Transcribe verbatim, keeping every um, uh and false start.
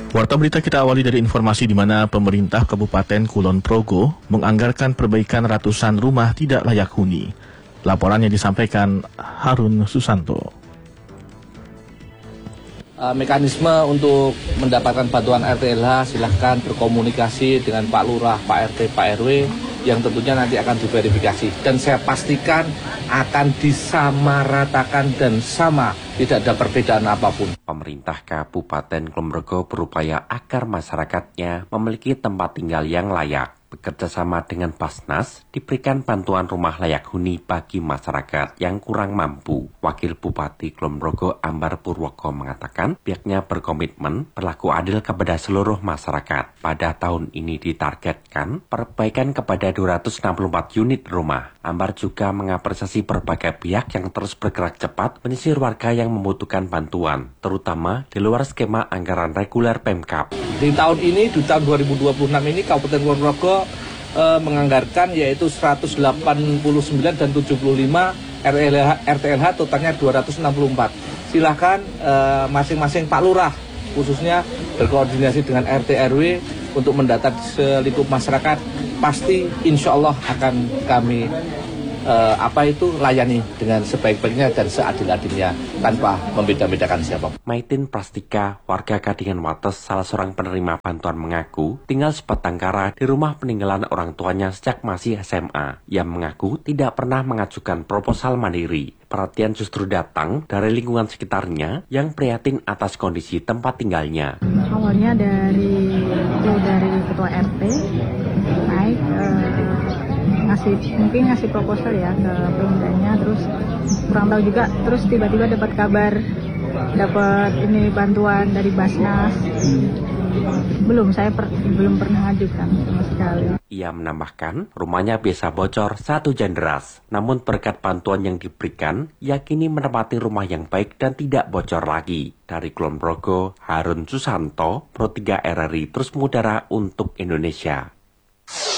Warta berita kita awali dari informasi di mana pemerintah Kabupaten Kulon Progo menganggarkan perbaikan ratusan rumah tidak layak huni. Laporannya disampaikan Harun Susanto. Mekanisme untuk mendapatkan bantuan R T L H silahkan berkomunikasi dengan Pak Lurah, Pak R T, Pak R W yang tentunya nanti akan diverifikasi. Dan saya pastikan akan disamaratakan dan sama, tidak ada perbedaan apapun. Pemerintah Kabupaten Kulon Progo berupaya agar masyarakatnya memiliki tempat tinggal yang layak. Bekerja sama dengan Basnas, diberikan bantuan rumah layak huni bagi masyarakat yang kurang mampu. Wakil Bupati Kulon Progo Ambar Purwoko mengatakan pihaknya berkomitmen berlaku adil kepada seluruh masyarakat. Pada tahun ini ditargetkan perbaikan kepada dua ratus enam puluh empat unit rumah. Ambar juga mengapresiasi berbagai pihak yang terus bergerak cepat menyisir warga yang membutuhkan bantuan, terutama di luar skema anggaran reguler Pemkab. Di tahun ini, di tahun dua ribu dua puluh enam ini, Kabupaten Kulon Progo eh, menganggarkan yaitu seratus delapan puluh sembilan dan tujuh puluh lima R T L H, totalnya dua ratus enam puluh empat. Silahkan eh, masing-masing Pak Lurah khususnya berkoordinasi dengan R T R W untuk mendata selikup masyarakat. Pasti insya Allah akan kami Uh, apa itu layani dengan sebaik-baiknya dan seadil-adilnya tanpa membeda-bedakan siapapun. Maitin Prastika, warga Kadingan Wates, salah seorang penerima bantuan mengaku tinggal sebatang kara di rumah peninggalan orang tuanya sejak masih S M A. Ia mengaku tidak pernah mengajukan proposal mandiri. Perhatian justru datang dari lingkungan sekitarnya yang prihatin atas kondisi tempat tinggalnya. Awalnya dari itu dari ketua R T naik uh, ngasih mungkin ngasih proposal ya ke pemdanya, terus kurang tahu juga, terus tiba-tiba dapat kabar dapat ini bantuan dari Basnas. Belum, saya per, belum pernah ajukan sama sekali. Ia menambahkan rumahnya biasa bocor satu hujan deras, namun berkat bantuan yang diberikan yakini menempati rumah yang baik dan tidak bocor lagi. Dari Kulon Progo, Harun Susanto, Pro tiga R R I terus mengudara untuk Indonesia.